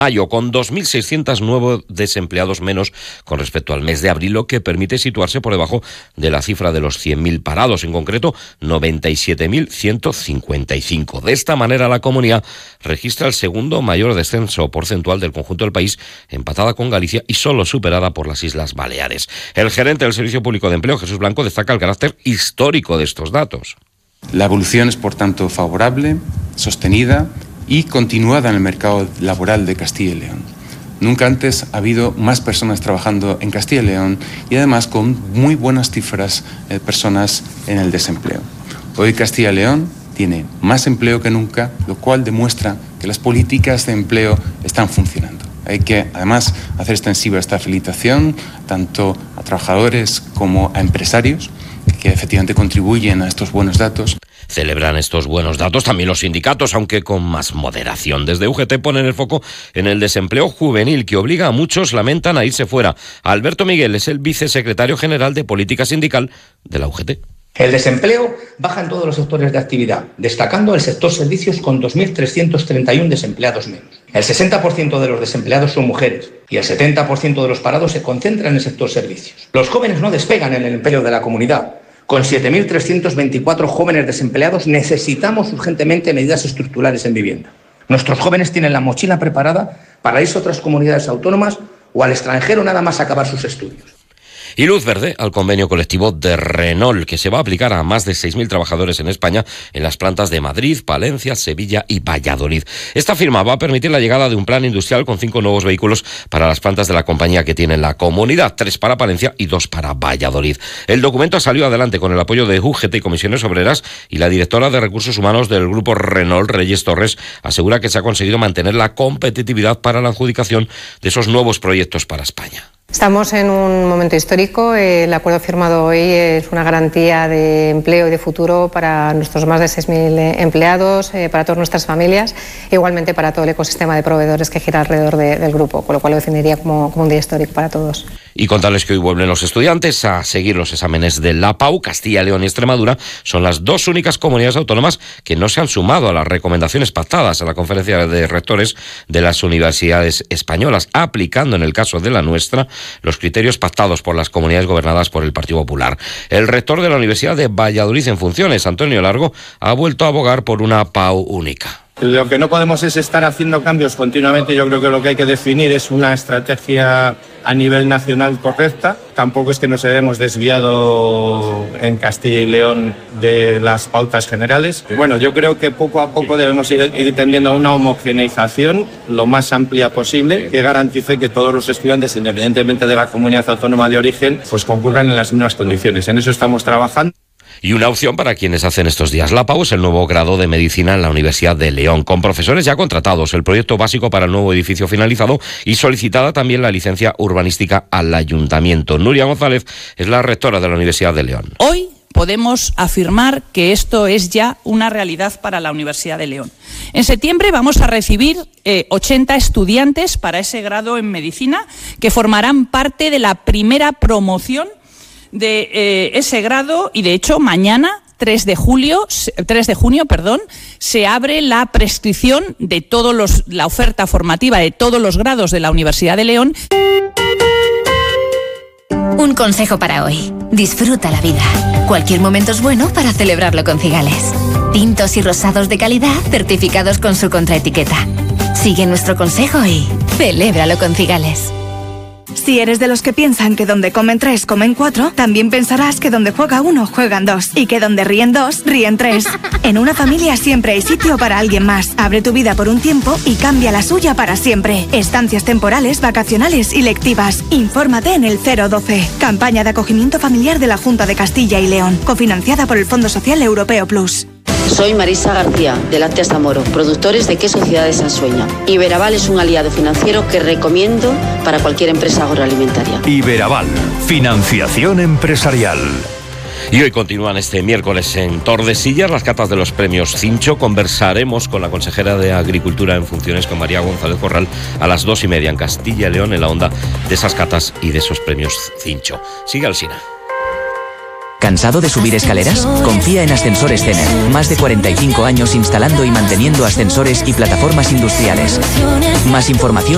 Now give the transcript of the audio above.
mayo, con 2.600 nuevos desempleados menos con respecto al mes de abril, lo que permite situarse por debajo de la cifra de los 100.000 parados, en concreto 97.155. De esta manera, la comunidad registra el segundo mayor descenso porcentual del conjunto del país, empatada con Galicia y solo superada por las Islas Baleares. El gerente del Servicio Público de Empleo, Jesús Blanco, destaca el carácter histórico de estos datos. La evolución es, por tanto, favorable, sostenida y continuada en el mercado laboral de Castilla y León. Nunca antes ha habido más personas trabajando en Castilla y León y además con muy buenas cifras de personas en el desempleo. Hoy Castilla y León tiene más empleo que nunca, lo cual demuestra que las políticas de empleo están funcionando. Hay que además hacer extensiva esta felicitación tanto a trabajadores como a empresarios que efectivamente contribuyen a estos buenos datos. Celebran estos buenos datos también los sindicatos, aunque con más moderación. Desde UGT ponen el foco en el desempleo juvenil, que obliga a muchos, lamentan, a irse fuera. Alberto Miguel es el vicesecretario general de Política Sindical de la UGT. El desempleo baja en todos los sectores de actividad, destacando el sector servicios con 2.331 desempleados menos. El 60% de los desempleados son mujeres y el 70% de los parados se concentra en el sector servicios. Los jóvenes no despegan en el empleo de la comunidad. Con 7.324 jóvenes desempleados necesitamos urgentemente medidas estructurales en vivienda. Nuestros jóvenes tienen la mochila preparada para irse a otras comunidades autónomas o al extranjero nada más acabar sus estudios. Y luz verde al convenio colectivo de Renault, que se va a aplicar a más de 6.000 trabajadores en España en las plantas de Madrid, Palencia, Sevilla y Valladolid. Esta firma va a permitir la llegada de un plan industrial con 5 nuevos vehículos para las plantas de la compañía que tiene en la comunidad, 3 para Palencia y 2 para Valladolid. El documento salió adelante con el apoyo de UGT y Comisiones Obreras, y la directora de Recursos Humanos del grupo Renault, Reyes Torres, asegura que se ha conseguido mantener la competitividad para la adjudicación de esos nuevos proyectos para España. Estamos en un momento histórico. El acuerdo firmado hoy es una garantía de empleo y de futuro para nuestros más de 6.000 empleados, para todas nuestras familias, e igualmente para todo el ecosistema de proveedores que gira alrededor del grupo, con lo cual lo definiría como un día histórico para todos. Y contarles que hoy vuelven los estudiantes a seguir los exámenes de la PAU. Castilla, León y Extremadura son las dos únicas comunidades autónomas que no se han sumado a las recomendaciones pactadas a la conferencia de rectores de las universidades españolas, aplicando en el caso de la nuestra los criterios pactados por las comunidades gobernadas por el Partido Popular. El rector de la Universidad de Valladolid en funciones, Antonio Largo, ha vuelto a abogar por una PAU única. Lo que no podemos es estar haciendo cambios continuamente. Yo creo que lo que hay que definir es una estrategia a nivel nacional correcta. Tampoco es que nos hayamos desviado en Castilla y León de las pautas generales. Bueno, yo creo que poco a poco debemos ir tendiendo a una homogeneización lo más amplia posible que garantice que todos los estudiantes, independientemente de la comunidad autónoma de origen, pues concurran en las mismas condiciones. En eso estamos trabajando. Y una opción para quienes hacen estos días la PAU es el nuevo grado de Medicina en la Universidad de León, con profesores ya contratados, el proyecto básico para el nuevo edificio finalizado y solicitada también la licencia urbanística al Ayuntamiento. Nuria González es la rectora de la Universidad de León. Hoy podemos afirmar que esto es ya una realidad para la Universidad de León. En septiembre vamos a recibir 80 estudiantes para ese grado en Medicina, que formarán parte de la primera promoción de ese grado, y de hecho mañana 3 de junio, se abre la prescripción de la oferta formativa de todos los grados de la Universidad de León. Un consejo para hoy: disfruta la vida. Cualquier momento es bueno para celebrarlo con Cigales. Tintos y rosados de calidad certificados con su contraetiqueta. Sigue nuestro consejo y celébralo con Cigales. Si eres de los que piensan que donde comen 3, comen 4, también pensarás que donde juega 1, juegan 2, y que donde ríen 2, ríen 3. En una familia siempre hay sitio para alguien más. Abre tu vida por un tiempo y cambia la suya para siempre. Estancias temporales, vacacionales y lectivas. Infórmate en el 012. Campaña de acogimiento familiar de la Junta de Castilla y León, cofinanciada por el Fondo Social Europeo Plus. Soy Marisa García, de Lácteas Zamoro, productores de queso Ciudad de Sansueña. Iberaval es un aliado financiero que recomiendo para cualquier empresa agroalimentaria. Iberaval, financiación empresarial. Y hoy continúan este miércoles en Tordesillas las catas de los premios Cincho. Conversaremos con la consejera de Agricultura en funciones, con María González Corral, a las 2:30 en Castilla y León, en la onda de esas catas y de esos premios Cincho. Sigue Alsina. ¿Cansado de subir escaleras? Confía en Ascensores Cener. Más de 45 años instalando y manteniendo ascensores y plataformas industriales. Más información